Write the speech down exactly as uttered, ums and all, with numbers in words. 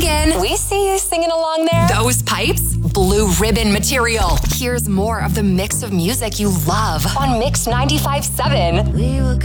Megan. We see you singing along there. Those pipes? Blue Ribbon material. Here's more of the mix of music you love On Mix ninety-five point seven. We were